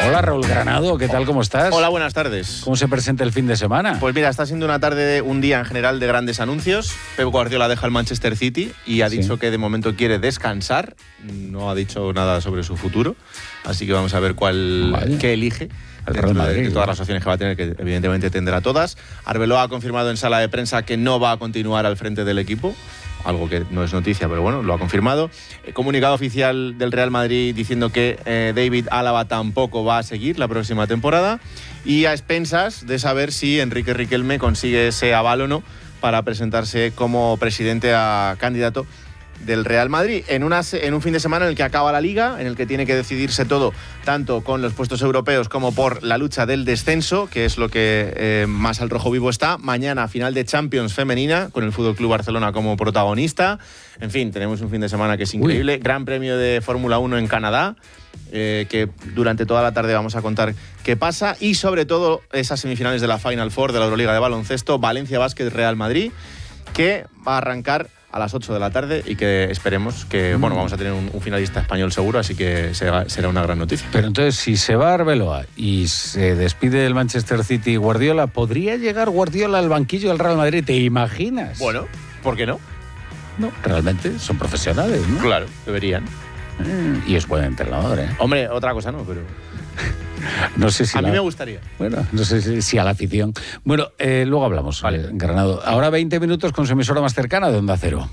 Hola Raúl Granado, ¿qué tal? ¿Cómo estás? Hola, buenas tardes. ¿Cómo se presenta el fin de semana? Pues mira, está siendo un día en general de grandes anuncios. Pep Guardiola deja el Manchester City y ha dicho que de momento quiere descansar. No ha dicho nada sobre su futuro, así que vamos a ver qué elige. El Real Madrid, de todas las opciones que va a tener, que evidentemente tendrá todas. Arbeloa ha confirmado en sala de prensa que no va a continuar al frente del equipo, algo que no es noticia, pero bueno, lo ha confirmado. Comunicado oficial del Real Madrid diciendo que David Álava tampoco va a seguir la próxima temporada, y a expensas de saber si Enrique Riquelme consigue ese aval o no para presentarse como presidente a candidato del Real Madrid en un fin de semana en el que acaba la Liga, en el que tiene que decidirse todo, tanto con los puestos europeos como por la lucha del descenso, que es lo que más al rojo vivo está. Mañana final de Champions femenina, con el FC Barcelona como protagonista. En fin, tenemos un fin de semana que es increíble. Gran Premio de Fórmula 1 en Canadá, que durante toda la tarde vamos a contar qué pasa, y sobre todo esas semifinales de la Final Four de la Euroliga de baloncesto, Valencia Basket Real Madrid, que va a arrancar a las 8 de la tarde y que esperemos que, vamos a tener un finalista español seguro, así que será una gran noticia. Pero entonces, si se va Arbeloa y se despide del Manchester City Guardiola, ¿podría llegar Guardiola al banquillo del Real Madrid? ¿Te imaginas? Bueno, ¿por qué no? No, realmente son profesionales, ¿no? Claro, deberían. Y es buen entrenador, ¿eh? Hombre, otra cosa no, pero... No sé si a mí me gustaría. Bueno, no sé si a la afición. Bueno, luego hablamos, vale. Granado. Ahora 20 minutos con su emisora más cercana de Onda Cero.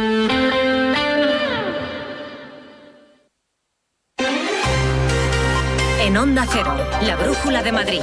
En Onda Cero, la brújula de Madrid.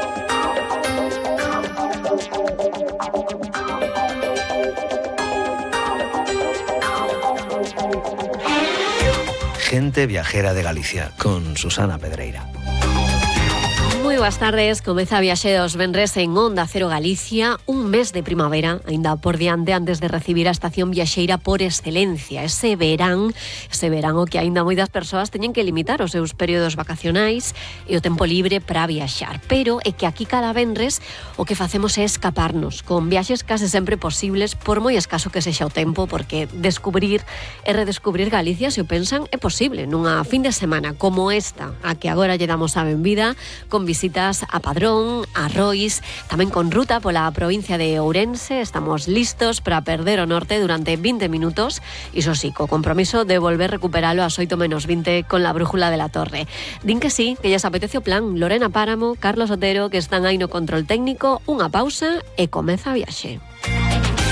Gente viajera de Galicia, con Susana Pedreira. Moi boas tardes, comeza a viaxe dos venres en Onda Cero Galicia, un mes de primavera, aínda por diante antes de recibir a estación viaxeira por excelencia, ese verán o que aínda moitas persoas teñen que limitar os seus períodos vacacionais e o tempo libre para viaxar, pero é que aquí cada venres o que facemos é escaparnos, con viaxes case sempre posibles, por moi escaso que sexa o tempo, porque descubrir e redescubrir Galicia, se o pensan, é posible nunha fin de semana como esta, a que agora lle damos a benvida, con visitas a Padrón, a Rois, tamén con ruta pola provincia de Ourense. Estamos listos para perder o norte durante 20 minutos, iso sí, co compromiso de volver recuperalo ás 8:20 con la brújula de la torre. Din que sí, que lles apetece o plan. Lorena Páramo, Carlos Otero, que están aí no control técnico. Unha pausa e comeza a viaxe.